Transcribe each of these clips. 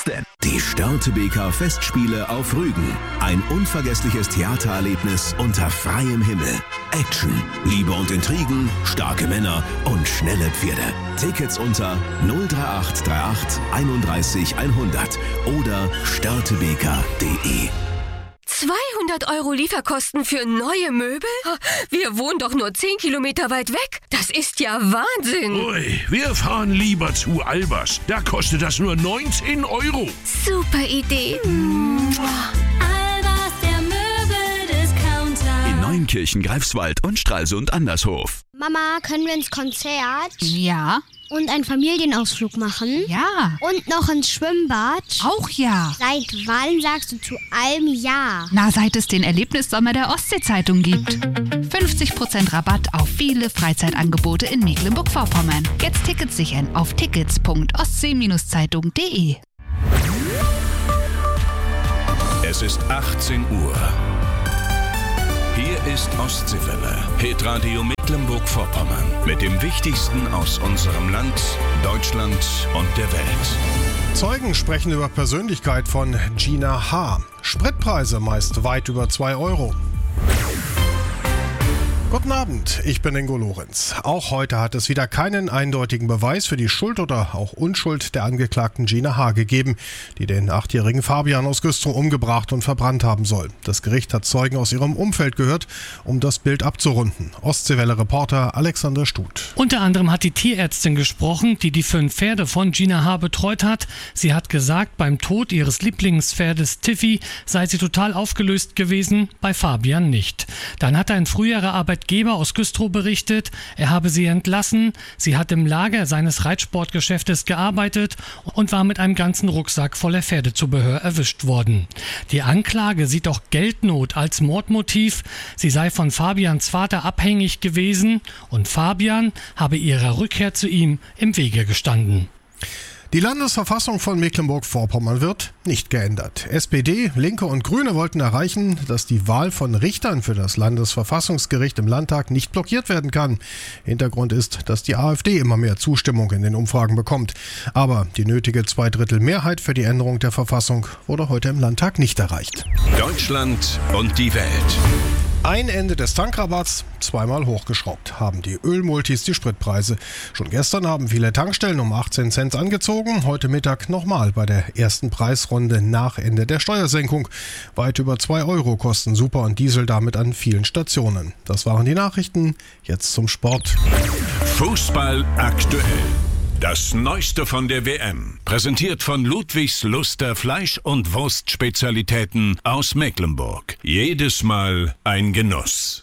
denn? Die Störtebeker Festspiele auf Rügen. Ein unvergessliches Theatererlebnis unter freiem Himmel. Action, Liebe und Intrigen, starke Männer und schnelle Pferde. Tickets unter 03838 31 100 oder störtebeker.de. 200 € Lieferkosten für neue Möbel? Wir wohnen doch nur 10 Kilometer weit weg. Das ist ja Wahnsinn. Ui, wir fahren lieber zu Albers. Da kostet das nur 19 €. Super Idee. Albers, der Möbeldiscounter. In Neunkirchen, Greifswald und Stralsund Andershof. Mama, können wir ins Konzert? Ja. Und einen Familienausflug machen? Ja. Und noch ins Schwimmbad? Auch ja. Seit wann sagst du zu allem ja? Na, seit es den Erlebnissommer der Ostsee-Zeitung gibt. 50% Rabatt auf viele Freizeitangebote in Mecklenburg-Vorpommern. Jetzt Tickets sichern auf tickets.ostsee-zeitung.de. Es ist 18 Uhr. Hier ist Ostseewelle, Hitradio Mecklenburg-Vorpommern. Mit dem Wichtigsten aus unserem Land, Deutschland und der Welt. Zeugen sprechen über Persönlichkeit von Gina H. Spritpreise meist weit über 2 €. Guten Abend, ich bin Ingo Lorenz. Auch heute hat es wieder keinen eindeutigen Beweis für die Schuld oder auch Unschuld der Angeklagten Gina H. gegeben, die den 8-jährigen Fabian aus Güstrow umgebracht und verbrannt haben soll. Das Gericht hat Zeugen aus ihrem Umfeld gehört, um das Bild abzurunden. Ostseewelle-Reporter Alexander Stuth. Unter anderem hat die Tierärztin gesprochen, die die 5 Pferde von Gina H. betreut hat. Sie hat gesagt, beim Tod ihres Lieblingspferdes Tiffy sei sie total aufgelöst gewesen, bei Fabian nicht. Dann hat ein früherer Arbeitgeber aus Güstrow berichtet, er habe sie entlassen. Sie hat im Lager seines Reitsportgeschäftes gearbeitet und war mit einem ganzen Rucksack voller Pferdezubehör erwischt worden. Die Anklage sieht auch Geldnot als Mordmotiv. Sie sei von Fabians Vater abhängig gewesen und Fabian habe ihrer Rückkehr zu ihm im Wege gestanden. Die Landesverfassung von Mecklenburg-Vorpommern wird nicht geändert. SPD, Linke und Grüne wollten erreichen, dass die Wahl von Richtern für das Landesverfassungsgericht im Landtag nicht blockiert werden kann. Hintergrund ist, dass die AfD immer mehr Zustimmung in den Umfragen bekommt. Aber die nötige 2/3 Mehrheit für die Änderung der Verfassung wurde heute im Landtag nicht erreicht. Deutschland und die Welt. Ein Ende des Tankrabatts, zweimal hochgeschraubt, haben die Ölmultis die Spritpreise. Schon gestern haben viele Tankstellen um 18 Cent angezogen, heute Mittag nochmal bei der ersten Preisrunde nach Ende der Steuersenkung. Weit über 2 € kosten Super und Diesel damit an vielen Stationen. Das waren die Nachrichten, jetzt zum Sport. Fußball aktuell. Das Neueste von der WM, präsentiert von Ludwigs Luster Fleisch- und Wurstspezialitäten aus Mecklenburg. Jedes Mal ein Genuss.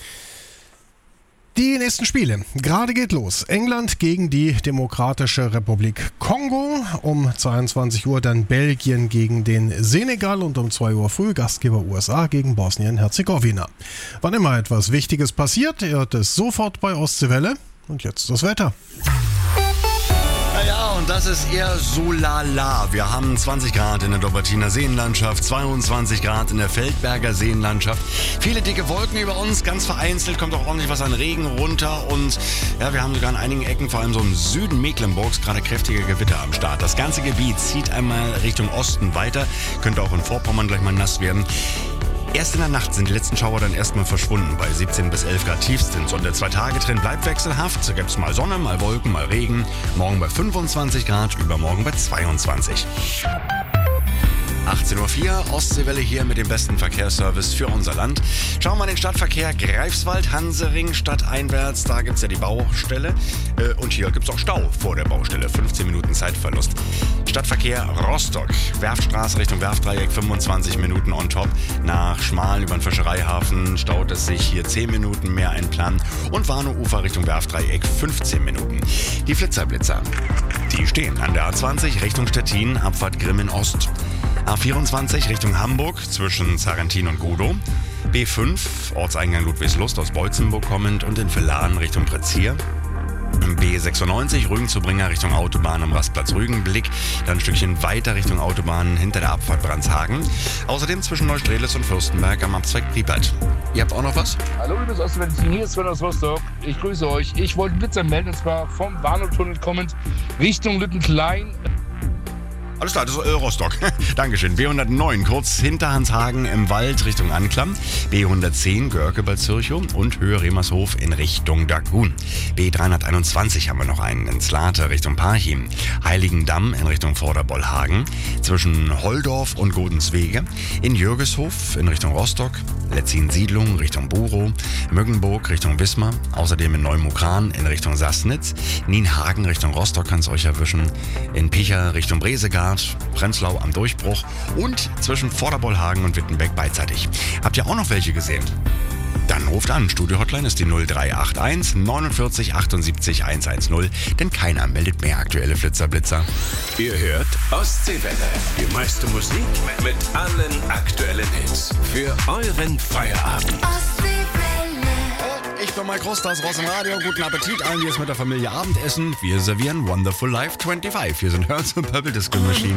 Die nächsten Spiele. Gerade geht los. England gegen die Demokratische Republik Kongo. Um 22 Uhr dann Belgien gegen den Senegal und um 2 Uhr früh Gastgeber USA gegen Bosnien-Herzegowina. Wann immer etwas Wichtiges passiert, hört es sofort bei Ostseewelle. Und jetzt das Wetter. Ja, und das ist eher so lala. Wir haben 20 Grad in der Dobbertiner Seenlandschaft, 22 Grad in der Feldberger Seenlandschaft. Viele dicke Wolken über uns, ganz vereinzelt kommt auch ordentlich was an Regen runter. Und ja, wir haben sogar an einigen Ecken, vor allem so im Süden Mecklenburgs, gerade kräftige Gewitter am Start. Das ganze Gebiet zieht einmal Richtung Osten weiter, könnte auch in Vorpommern gleich mal nass werden. Erst in der Nacht sind die letzten Schauer dann erstmal verschwunden, bei 17 bis 11 Grad Tiefstens. Und der 2-Tage-Trend bleibt wechselhaft. Da gibt es mal Sonne, mal Wolken, mal Regen. Morgen bei 25 Grad, übermorgen bei 22. 18.04 Uhr, Ostseewelle hier mit dem besten Verkehrsservice für unser Land. Schauen wir mal den Stadtverkehr Greifswald, Hansering, stadteinwärts. Da gibt es ja die Baustelle. Und hier gibt es auch Stau vor der Baustelle. 15 Minuten Zeitverlust. Stadtverkehr Rostock, Werftstraße Richtung Werftdreieck, 25 Minuten on top. Nach Schmal über den Fischereihafen staut es sich hier 10 Minuten mehr einplanen. Und Warneufer Richtung Werftdreieck, 15 Minuten. Die Flitzerblitzer, die stehen an der A20 Richtung Stettin, Abfahrt Grimmen Ost. A24 Richtung Hamburg zwischen Sarrentin und Godow. B5, Ortseingang Ludwigslust aus Beutzenburg kommend und in Villaren Richtung Prezier. B96 Rügen zu Bringer Richtung Autobahn am Rastplatz Rügenblick. Dann ein Stückchen weiter Richtung Autobahn hinter der Abfahrt Brandshagen. Außerdem zwischen Neustrelitz und Fürstenberg am Abzweig Priepert. Ihr habt auch noch was? Hallo liebes Ostwestfalen, hier ist Sven aus Rostock. Ich grüße euch. Ich wollte einen Blitzer melden, und zwar vom Warnow-Tunnel kommend Richtung Lüttenklein. Alles klar, das ist Rostock. Dankeschön. B109 kurz hinter Hanshagen im Wald Richtung Anklam. B110 Görke bei Zürchow und Höhe Remershof in Richtung Dagun. B321 haben wir noch einen in Slate Richtung Parchim. Heiligendamm in Richtung Vorderbollhagen. Zwischen Holdorf und Godenswege. In Jürgeshof in Richtung Rostock. Letzin-Siedlung Richtung Burow. Müggenburg Richtung Wismar. Außerdem in Neumukran in Richtung Sassnitz. Nienhagen Richtung Rostock kann es euch erwischen. In Picher Richtung Bresegard. Prenzlau am Durchbruch. Und zwischen Vorderbollhagen und Wittenbeck beidseitig. Habt ihr auch noch welche gesehen? Dann ruft an. Studio-Hotline ist die 0381 49 78 110, denn keiner meldet mehr aktuelle Flitzer-Blitzer. Ihr hört Ostseewelle. Die meiste Musik mit allen aktuellen Hits. Für euren Feierabend. Ich bin Mike Rostas, Ross im Radio. Guten Appetit allen, die jetzt mit der Familie Abendessen. Wir servieren Wonderful Life 25. Wir sind Herz und Purple Disco Machine.